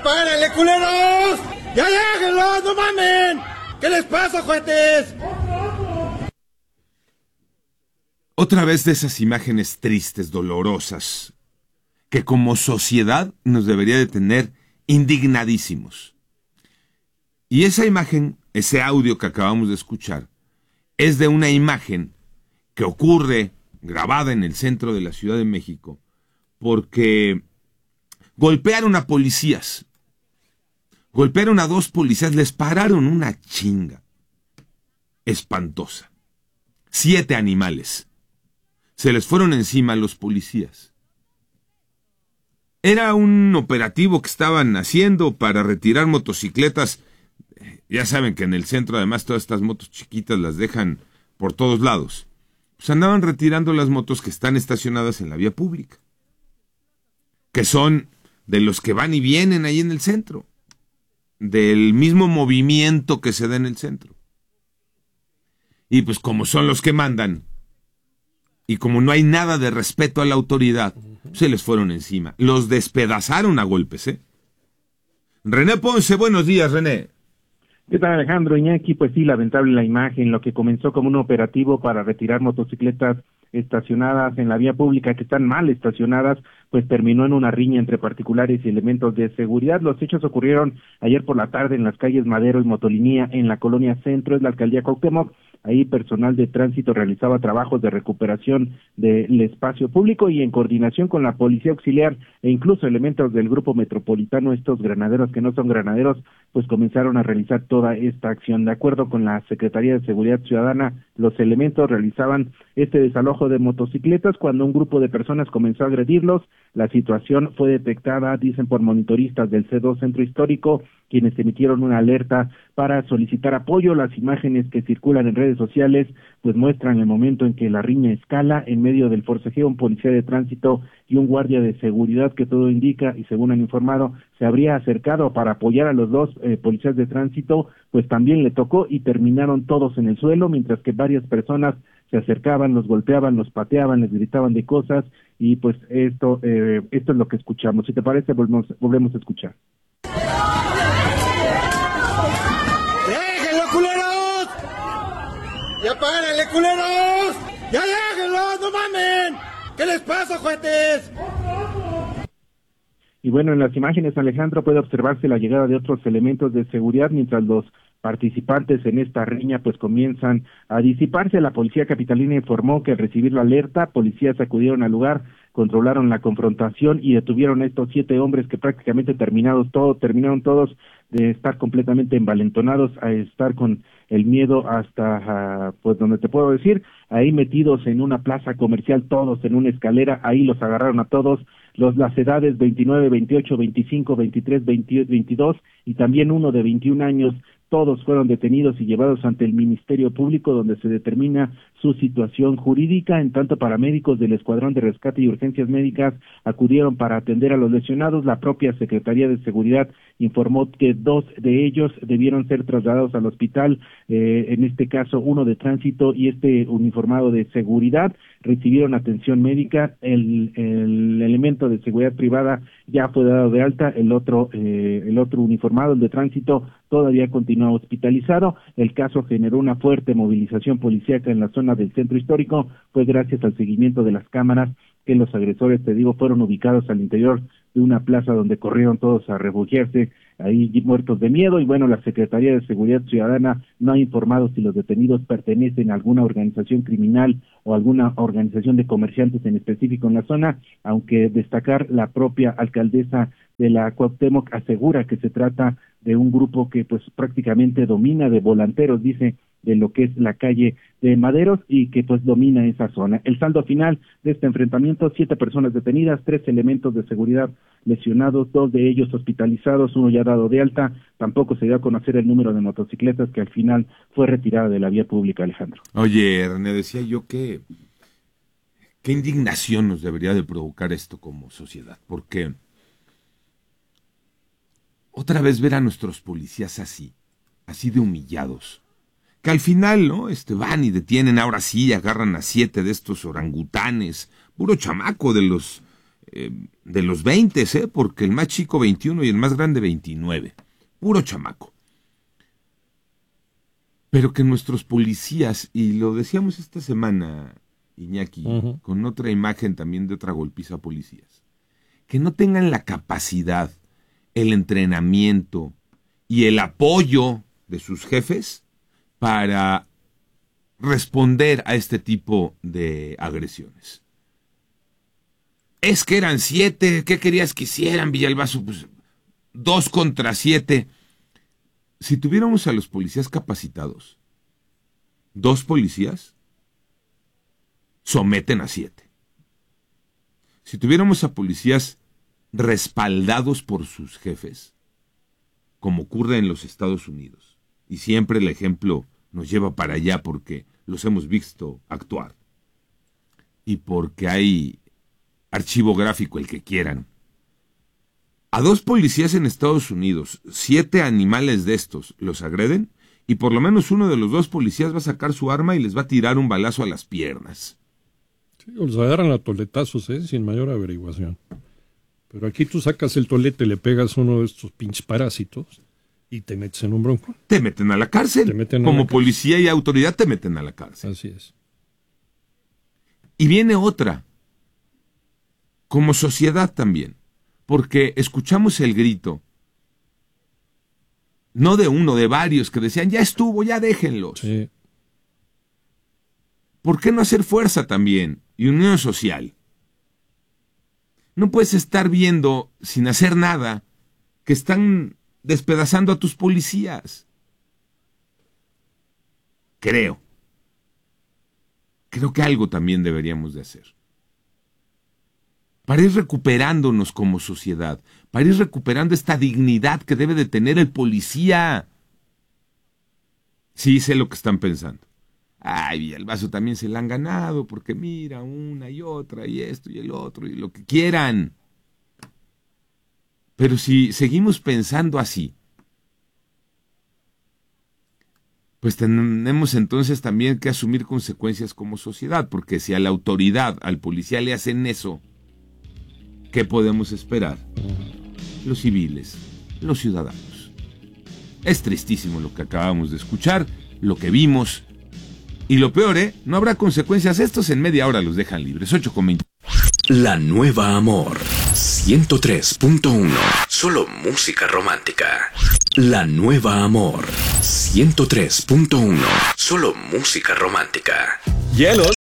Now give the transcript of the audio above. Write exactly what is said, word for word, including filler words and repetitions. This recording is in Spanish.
¡Ya párenle, culeros! ¡Ya déjenlos, no mamen! ¿Qué les pasa, juguetes? Otra vez de esas imágenes tristes, dolorosas, que como sociedad nos debería de tener indignadísimos. Y esa imagen, ese audio que acabamos de escuchar, es de una imagen que ocurre grabada en el centro de la Ciudad de México, porque golpearon a policías, golpearon a dos policías, les pararon una chinga espantosa. Siete animales se les fueron encima a los policías. Era un operativo que estaban haciendo para retirar motocicletas. Ya saben que en el centro además todas estas motos chiquitas las dejan por todos lados. Pues andaban retirando las motos que están estacionadas en la vía pública, que son de los que van y vienen ahí en el centro, del mismo movimiento que se da en el centro. Y pues como son los que mandan, y como no hay nada de respeto a la autoridad, se les fueron encima. Los despedazaron a golpes, ¿eh? René Ponce, buenos días, René. ¿Qué tal, Alejandro? Iñaki, pues sí, lamentable la imagen, lo que comenzó como un operativo para retirar motocicletas estacionadas en la vía pública que están mal estacionadas, pues terminó en una riña entre particulares y elementos de seguridad. Los hechos ocurrieron ayer por la tarde en las calles Madero y Motolinía, en la colonia Centro, es la alcaldía Cuauhtémoc. Ahí personal de tránsito realizaba trabajos de recuperación del espacio público y en coordinación con la policía auxiliar e incluso elementos del grupo metropolitano, estos granaderos que no son granaderos, pues comenzaron a realizar toda esta acción. De acuerdo con la Secretaría de Seguridad Ciudadana, los elementos realizaban este desalojo de motocicletas cuando un grupo de personas comenzó a agredirlos. La situación fue detectada, dicen, por monitoristas del C dos Centro Histórico, quienes emitieron una alerta para solicitar apoyo. Las imágenes que circulan en redes sociales pues muestran el momento en que la riña escala en medio del forcejeo. Un policía de tránsito y un guardia de seguridad, que todo indica, y según han informado, se habría acercado para apoyar a los dos eh, policías de tránsito, pues también le tocó y terminaron todos en el suelo, mientras que varias personas se acercaban, los golpeaban, los pateaban, les gritaban de cosas, y pues esto eh, esto es lo que escuchamos. Si te parece, volvemos, volvemos a escuchar. ¡Déjenlo, culeros! ¡Ya párenle, culeros! ¡Ya déjenlos, no mamen! ¿Qué les pasa, juguetes? Y bueno, en las imágenes, Alejandro, puede observarse la llegada de otros elementos de seguridad mientras los participantes en esta riña pues comienzan a disiparse. La policía capitalina informó que al recibir la alerta, policías acudieron al lugar, controlaron la confrontación y detuvieron a estos siete hombres que prácticamente terminados todo, terminaron todos de estar completamente envalentonados, a estar con el miedo hasta, uh, pues donde te puedo decir, ahí metidos en una plaza comercial, todos en una escalera, ahí los agarraron a todos, los las edades veintinueve, veintiocho, veinticinco, veintitrés, veintidós, veintidós y también uno de veintiún años. Todos fueron detenidos y llevados ante el Ministerio Público, donde se determina su situación jurídica. En tanto, paramédicos del Escuadrón de Rescate y Urgencias Médicas acudieron para atender a los lesionados. La propia Secretaría de Seguridad informó que dos de ellos debieron ser trasladados al hospital, eh, en este caso uno de tránsito y este uniformado de seguridad, recibieron atención médica. El, el elemento de seguridad privada ya fue dado de alta, el otro, eh, el otro uniformado, el de tránsito, todavía continúa hospitalizado. El caso generó una fuerte movilización policíaca en la zona del centro histórico, pues gracias al seguimiento de las cámaras que los agresores, te digo, fueron ubicados al interior de una plaza donde corrieron todos a refugiarse, ahí muertos de miedo. Y bueno, la Secretaría de Seguridad Ciudadana no ha informado si los detenidos pertenecen a alguna organización criminal o alguna organización de comerciantes en específico en la zona, aunque destacar, la propia alcaldesa de la Cuauhtémoc asegura que se trata de un grupo que pues prácticamente domina, de volanteros, dice, de lo que es la calle de Maderos, y que pues domina esa zona. El saldo final de este enfrentamiento: siete personas detenidas, tres elementos de seguridad lesionados, dos de ellos hospitalizados, uno ya dado de alta. Tampoco se dio a conocer el número de motocicletas que al final fue retirada de la vía pública, Alejandro. Oye, René, decía yo que qué indignación nos debería de provocar esto como sociedad, porque otra vez ver a nuestros policías así, así de humillados, que al final, ¿no? Este, van y detienen, ahora sí, agarran a siete de estos orangutanes, puro chamaco de los eh, de los veinte, ¿eh? Porque el más chico veintiuno y el más grande veintinueve. Puro chamaco. Pero que nuestros policías, y lo decíamos esta semana, Iñaki, uh-huh. con otra imagen también de otra golpiza a policías, que no tengan la capacidad, el entrenamiento y el apoyo de sus jefes para responder a este tipo de agresiones. Es que eran siete, ¿qué querías que hicieran, Villalbazo? Pues dos contra siete. Si tuviéramos a los policías capacitados, dos policías someten a siete. Si tuviéramos a policías respaldados por sus jefes, como ocurre en los Estados Unidos, y siempre el ejemplo nos lleva para allá porque los hemos visto actuar, y porque hay archivo gráfico, el que quieran. A dos policías en Estados Unidos, siete animales de estos los agreden, y por lo menos uno de los dos policías va a sacar su arma y les va a tirar un balazo a las piernas. Sí, o los agarran a toletazos, ¿eh? Sin mayor averiguación. Pero aquí tú sacas el tolete, le pegas uno de estos pinches parásitos y te metes en un bronco. Te meten a la cárcel. Te meten Como la cárcel. Policía y autoridad te meten a la cárcel. Así es. Y viene otra. Como sociedad también. Porque escuchamos el grito, no de uno, de varios, que decían, ya estuvo, ya déjenlos. Sí. ¿Por qué no hacer fuerza también? Y unión social. No puedes estar viendo, sin hacer nada, que están despedazando a tus policías. Creo. Creo que algo también deberíamos de hacer. Para ir recuperándonos como sociedad, para ir recuperando esta dignidad que debe de tener el policía. Sí, sé lo que están pensando. Ay, el vaso también se la han ganado, porque mira, una y otra, y esto y el otro, y lo que quieran. Pero si seguimos pensando así, pues tenemos entonces también que asumir consecuencias como sociedad, porque si a la autoridad, al policía le hacen eso, ¿qué podemos esperar? Los civiles, los ciudadanos. Es tristísimo lo que acabamos de escuchar, lo que vimos. Y lo peor, ¿eh? No habrá consecuencias. Estos en media hora los dejan libres. ocho con veinte. La Nueva Amor. ciento tres punto uno. Solo música romántica. La Nueva Amor. ciento tres punto uno. Solo música romántica. Hielos